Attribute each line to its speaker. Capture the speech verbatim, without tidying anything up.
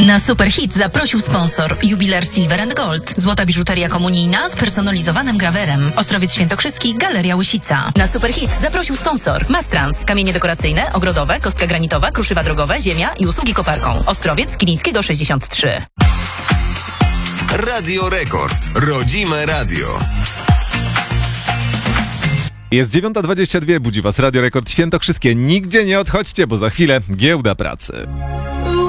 Speaker 1: Na Superhit zaprosił sponsor. Jubiler Silver and Gold. Złota biżuteria komunijna z personalizowanym grawerem. Ostrowiec Świętokrzyski, Galeria Łysica. Na Superhit zaprosił sponsor. Mastrans. Kamienie dekoracyjne, ogrodowe, kostka granitowa, kruszywa drogowe, ziemia i usługi koparką. Ostrowiec Kilińskiego sześćdziesiąt trzy.
Speaker 2: Radio Rekord. Rodzime radio.
Speaker 3: Jest dziewiąta dwadzieścia dwa, budzi was Radio Rekord Świętokrzyskie. Nigdzie nie odchodźcie, bo za chwilę giełda pracy.